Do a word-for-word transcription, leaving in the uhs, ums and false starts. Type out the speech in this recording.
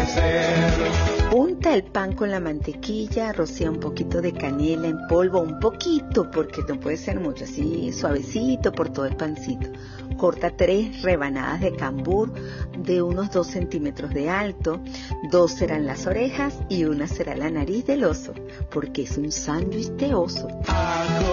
Unta el pan con la mantequilla, rocía un poquito de canela en polvo, un poquito, porque no puede ser mucho, así suavecito por todo el pancito. Corta tres rebanadas de cambur de unos dos centímetros de alto, dos serán las orejas y una será la nariz del oso, porque es un sándwich de oso.